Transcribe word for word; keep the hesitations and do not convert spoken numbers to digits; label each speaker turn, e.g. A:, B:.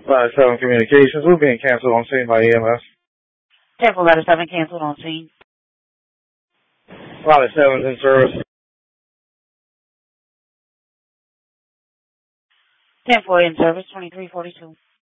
A: Ladder seven Communications, we're being canceled on scene by E M S.
B: ten four, Ladder seven canceled on scene.
A: Ladder seven's in service.
B: ten four in service, twenty-three forty-two.